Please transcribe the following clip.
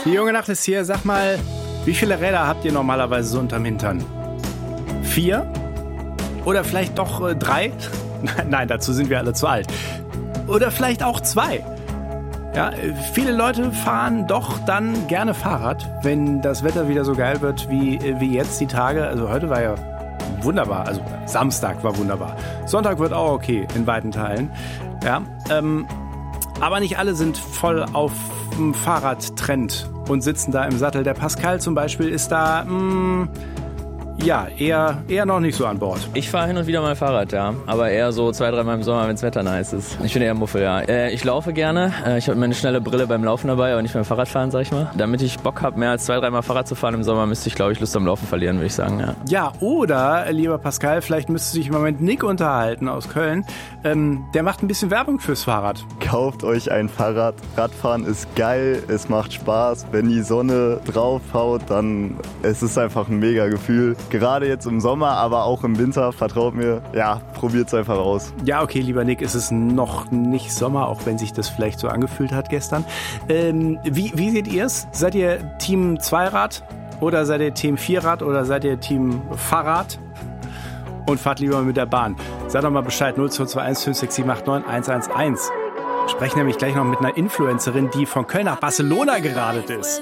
Die junge Nacht ist hier. Sag mal, wie viele Räder habt ihr normalerweise so unterm Hintern? 4? Oder vielleicht doch 3? Nein, dazu sind wir alle zu alt. Oder vielleicht auch 2. Ja, viele Leute fahren doch dann gerne Fahrrad, wenn das Wetter wieder so geil wird wie jetzt die Tage. Also heute war ja wunderbar, also Samstag war wunderbar. Sonntag wird auch okay in weiten Teilen. Ja, aber nicht alle sind voll auf dem Fahrradtrend und sitzen da im Sattel. Der Pascal zum Beispiel ist da ja, eher noch nicht so an Bord. Ich fahre hin und wieder mal Fahrrad, ja. Aber eher so 2-3 Mal im Sommer, wenn das Wetter nice ist. Ich bin eher Muffel, ja. Ich laufe gerne. Ich habe meine schnelle Brille beim Laufen dabei, aber nicht beim Fahrradfahren, sag ich mal. Damit ich Bock habe, mehr als 2-3 Mal Fahrrad zu fahren im Sommer, müsste ich, glaube ich, Lust am Laufen verlieren, würde ich sagen, ja. Ja, oder, lieber Pascal, vielleicht müsste sich im Moment Nick unterhalten aus Köln. Der macht ein bisschen Werbung fürs Fahrrad. Kauft euch ein Fahrrad. Radfahren ist geil, es macht Spaß. Wenn die Sonne draufhaut, dann es ist einfach ein mega Gefühl. Gerade jetzt im Sommer, aber auch im Winter, vertraut mir. Ja, probiert's einfach aus. Ja, okay, lieber Nick, es ist noch nicht Sommer, auch wenn sich das vielleicht so angefühlt hat gestern. Wie seht ihr's? Seid ihr Team Zweirad oder seid ihr Team Vierrad oder seid ihr Team Fahrrad? Und fahrt lieber mit der Bahn. Sagt doch mal Bescheid, 0221 56789 111. Sprechen nämlich gleich noch mit einer Influencerin, die von Köln nach Barcelona geradelt ist.